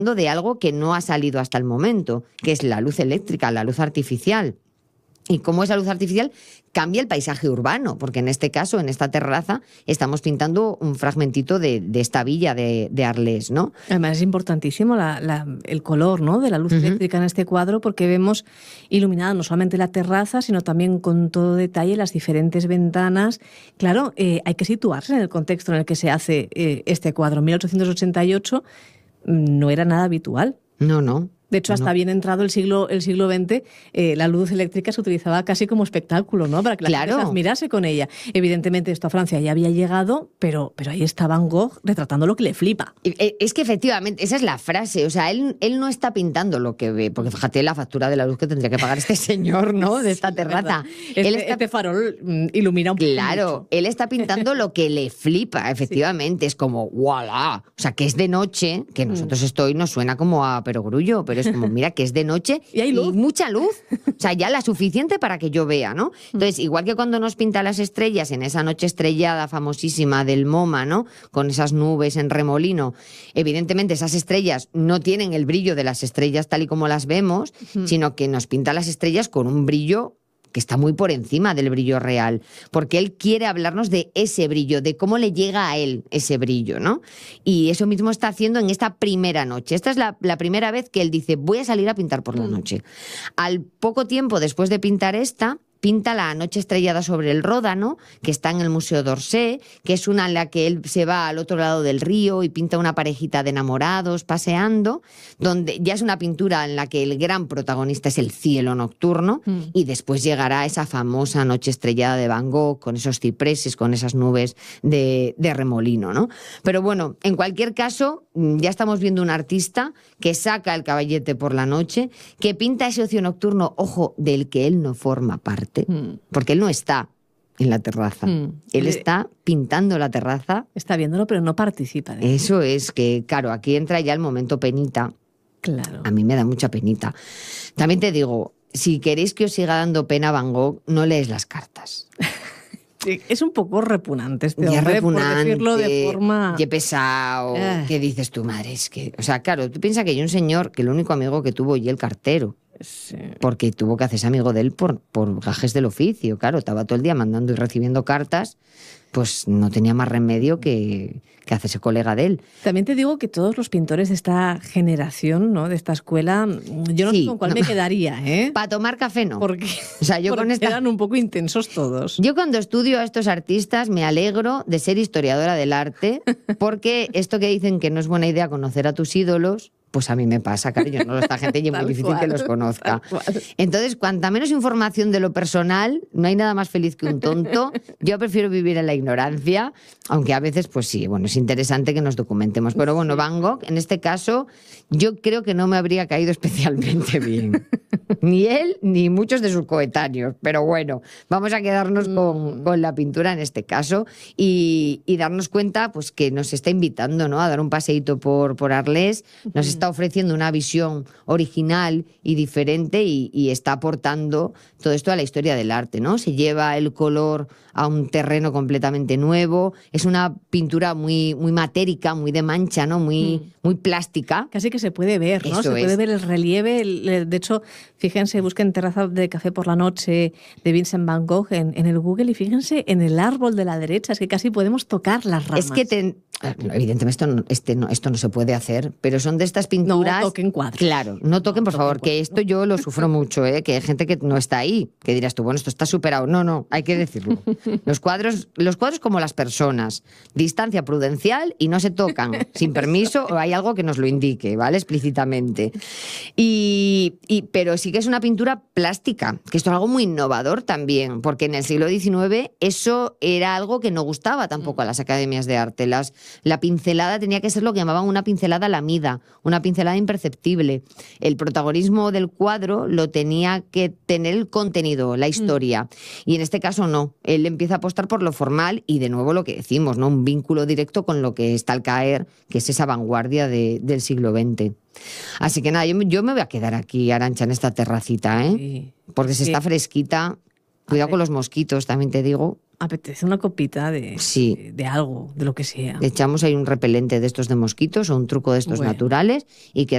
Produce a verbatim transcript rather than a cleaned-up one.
de algo que no ha salido hasta el momento, que es la luz eléctrica, la luz artificial. Y cómo esa luz artificial cambia el paisaje urbano, porque en este caso, en esta terraza, estamos pintando un fragmentito de, de esta villa de, de Arles, ¿no? Además es importantísimo la, la, el color, ¿no?, de la luz uh-huh. eléctrica en este cuadro, porque vemos iluminada no solamente la terraza, sino también con todo detalle las diferentes ventanas. Claro, eh, hay que situarse en el contexto en el que se hace eh, este cuadro. En mil ochocientos ochenta y ocho no era nada habitual. No, no. De hecho, hasta no. bien entrado el siglo el siglo veinte, eh, la luz eléctrica se utilizaba casi como espectáculo, ¿no?, para que la claro. gente se admirase con ella. Evidentemente, esto a Francia ya había llegado, pero, pero ahí está Van Gogh retratando lo que le flipa. Es que efectivamente, esa es la frase. O sea, él, él no está pintando lo que ve, porque fíjate la factura de la luz que tendría que pagar este señor, ¿no?, de esta sí, terraza. Este, él está... este farol ilumina un poco. Claro, mucho. Él está pintando lo que le flipa, efectivamente. Sí. Es como, ¡voilá! O sea, que es de noche, que nosotros esto hoy nos suena como a perogrullo, pero es como, mira, que es de noche y, hay luz. y mucha luz, o sea, ya la suficiente para que yo vea, ¿no? Entonces, igual que cuando nos pinta las estrellas en esa noche estrellada famosísima del MoMA, ¿no?, con esas nubes en remolino, evidentemente esas estrellas no tienen el brillo de las estrellas tal y como las vemos, uh-huh. sino que nos pinta las estrellas con un brillo que está muy por encima del brillo real, porque él quiere hablarnos de ese brillo, de cómo le llega a él ese brillo, ¿no? Y eso mismo está haciendo en esta primera noche. Esta es la, la primera vez que él dice, voy a salir a pintar por la noche. Al poco tiempo después de pintar esta, pinta la noche estrellada sobre el Ródano, que está en el Museo d'Orsay, que es una en la que él se va al otro lado del río y pinta una parejita de enamorados paseando, donde ya es una pintura en la que el gran protagonista es el cielo nocturno, mm. y después llegará esa famosa noche estrellada de Van Gogh, con esos cipreses, con esas nubes de, de remolino, ¿no? Pero bueno, en cualquier caso, ya estamos viendo un artista que saca el caballete por la noche, que pinta ese ocio nocturno, ojo, del que él no forma parte, porque él no está en la terraza, mm. él está pintando la terraza. Está viéndolo, pero no participa de eso. Es que, claro, aquí entra ya el momento penita. Claro. A mí me da mucha penita. También te digo, si queréis que os siga dando pena Van Gogh, no lees las cartas. Sí, es un poco repugnante este ya hombre, repugnante, por decirlo de forma... Qué pesado. Eh. ¿Qué dices tú, madre? Es que, o sea, claro, tú piensas que hay un señor que el único amigo que tuvo y el cartero. Sí. Porque tuvo que hacerse amigo de él por, por gajes del oficio. Claro, estaba todo el día mandando y recibiendo cartas, pues no tenía más remedio que, que hacerse colega de él. También te digo que todos los pintores de esta generación, ¿no?, de esta escuela, yo no sí, sé con cuál no. me quedaría, ¿eh? Para tomar café no. Porque, o sea, yo porque con esta... eran un poco intensos todos. Yo cuando estudio a estos artistas me alegro de ser historiadora del arte, porque esto que dicen que no es buena idea conocer a tus ídolos, pues a mí me pasa, cariño, no, esta gente ya es muy difícil cual, que los conozca. Entonces, cuanta menos información de lo personal, no hay nada más feliz que un tonto. Yo prefiero vivir en la ignorancia, aunque a veces, pues sí, bueno, es interesante que nos documentemos. Pero bueno, Van Gogh, en este caso, yo creo que no me habría caído especialmente bien. Ni él, ni muchos de sus coetáneos. Pero bueno, vamos a quedarnos con, con la pintura en este caso y, y darnos cuenta, pues, que nos está invitando, ¿no?, a dar un paseíto por, por Arles, nos está ofreciendo una visión original y diferente y, y está aportando todo esto a la historia del arte, ¿no? Se lleva el color a un terreno completamente nuevo, es una pintura muy, muy matérica, muy de mancha, ¿no?, muy, mm. muy plástica. Casi que se puede ver, ¿no? Eso se es. puede ver el relieve. El, de hecho, fíjense, busquen Terraza de Café por la Noche de Vincent Van Gogh en, en el Google y fíjense en el árbol de la derecha, es que casi podemos tocar las ramas. Es que te... Evidentemente esto no, este no, esto no se puede hacer, pero son de estas pinturas... No toquen cuadros. Claro, no toquen, por no favor, toquen que esto yo lo sufro mucho, ¿eh? Que hay gente que no está ahí, que dirás tú, bueno, esto está superado. No, no, hay que decirlo. Los cuadros, los cuadros como las personas, distancia prudencial y no se tocan sin permiso o hay algo que nos lo indique, ¿vale? Explícitamente. Y, y, pero sí que es una pintura plástica, que esto es algo muy innovador también, porque en el siglo diecinueve eso era algo que no gustaba tampoco a las academias de arte. Las La pincelada tenía que ser lo que llamaban una pincelada lamida, una pincelada imperceptible. El protagonismo del cuadro lo tenía que tener el contenido, la historia. Mm. Y en este caso no. Él empieza a apostar por lo formal y de nuevo lo que decimos, ¿no? Un vínculo directo con lo que está al caer, que es esa vanguardia de, del siglo veinte. Así que nada, yo, yo me voy a quedar aquí, Arantxa, en esta terracita, ¿eh? Sí. Porque se sí. está fresquita. Cuidado con los mosquitos, también te digo. Apetece una copita de, sí. de, de algo, de lo que sea. Le echamos ahí un repelente de estos de mosquitos o un truco de estos bueno. naturales y que